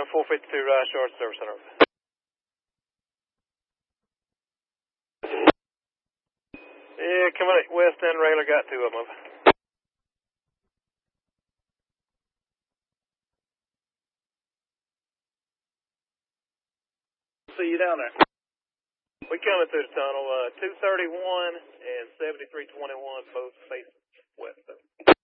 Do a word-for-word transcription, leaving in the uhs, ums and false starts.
four fifty-two Rise Short Service Center. Yeah, coming at West End regular, got two of them. See you down there. We coming through the tunnel, uh, two thirty-one and seventy-three twenty-one, both face west.